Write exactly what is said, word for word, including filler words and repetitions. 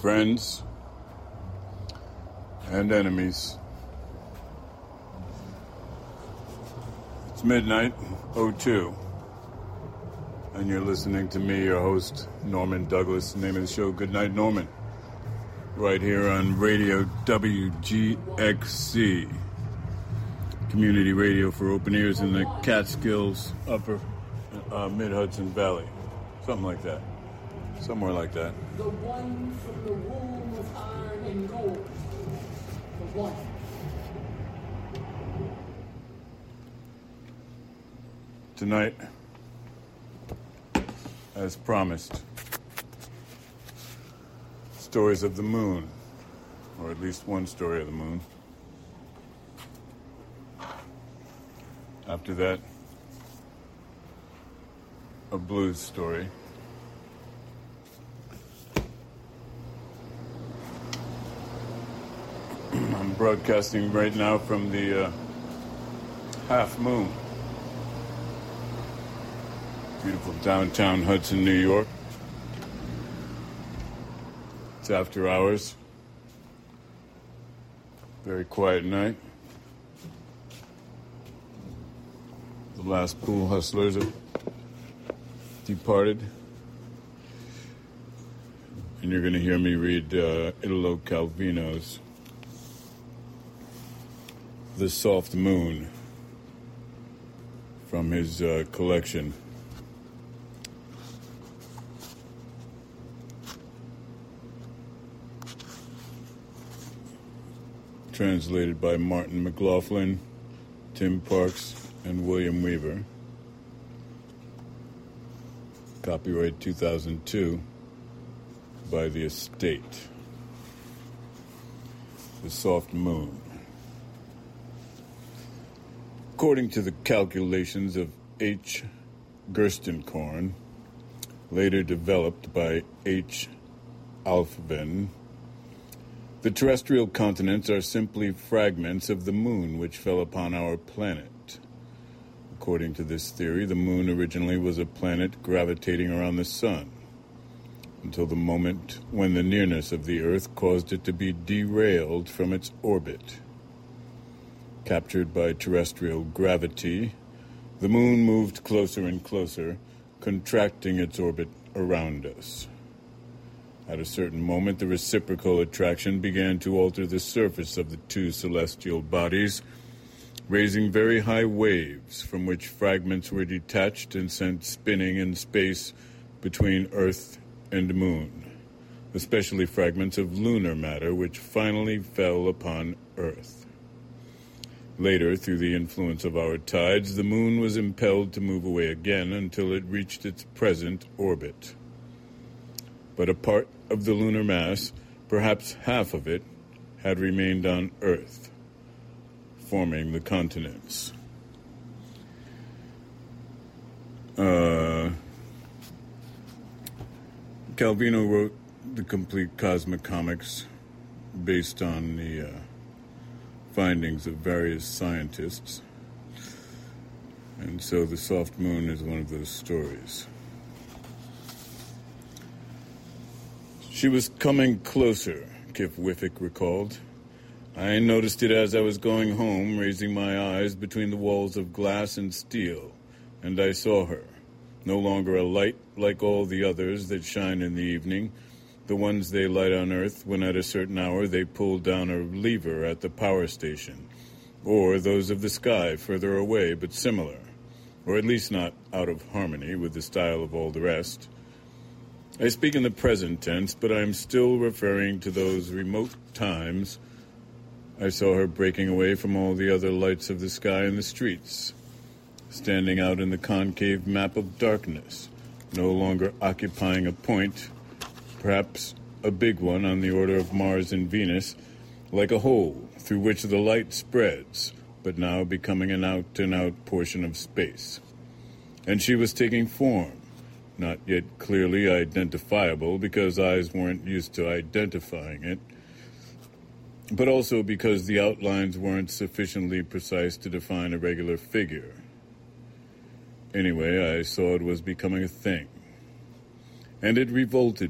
friends and enemies. It's midnight oh two, and you're listening to me, your host, Norman Douglas. The name of the show, Good Night, Norman, right here on Radio W G X C, community radio for open ears in the Catskills, upper uh, mid-Hudson Valley, something like that. Somewhere like that. The one from the womb of iron and gold. The one. Tonight, as promised, stories of the moon, or at least one story of the moon. After that, a blues story. I'm broadcasting right now from the uh, Half Moon. Beautiful downtown Hudson, New York. It's after hours. Very quiet night. The last pool hustlers have departed. And you're going to hear me read uh, Italo Calvino's The Soft Moon from his uh, collection. Translated by Martin McLaughlin, Tim Parks, and William Weaver. Copyright two thousand two by The Estate. The Soft Moon. According to the calculations of H. Gerstenkorn, later developed by H. Alfvén, the terrestrial continents are simply fragments of the moon which fell upon our planet. According to this theory, the moon originally was a planet gravitating around the sun, until the moment when the nearness of the Earth caused it to be derailed from its orbit. Captured by terrestrial gravity, the moon moved closer and closer, contracting its orbit around us. At a certain moment, the reciprocal attraction began to alter the surface of the two celestial bodies, raising very high waves from which fragments were detached and sent spinning in space between Earth and Moon, especially fragments of lunar matter which finally fell upon Earth. Later, through the influence of our tides, the Moon was impelled to move away again until it reached its present orbit. But a part of the lunar mass, perhaps half of it, had remained on Earth, forming the continents. Uh, Calvino wrote the complete Cosmic Comics based on the uh, findings of various scientists, and so The Soft Moon is one of those stories. She was coming closer, Kif Wiffick recalled. I noticed it as I was going home, raising my eyes between the walls of glass and steel, and I saw her. No longer a light like all the others that shine in the evening, the ones they light on Earth when at a certain hour they pull down a lever at the power station, or those of the sky further away but similar, or at least not out of harmony with the style of all the rest. I speak in the present tense, but I am still referring to those remote times I saw her breaking away from all the other lights of the sky and the streets, standing out in the concave map of darkness, no longer occupying a point, perhaps a big one on the order of Mars and Venus, like a hole through which the light spreads, but now becoming an out-and-out portion of space. And she was taking form, not yet clearly identifiable because eyes weren't used to identifying it, but also because the outlines weren't sufficiently precise to define a regular figure. Anyway, I saw it was becoming a thing, and it revolted